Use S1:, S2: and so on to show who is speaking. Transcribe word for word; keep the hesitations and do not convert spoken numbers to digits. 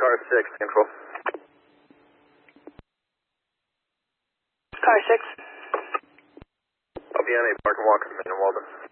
S1: car six, control.
S2: Car six.
S1: I'll be on a park and walk in Walden.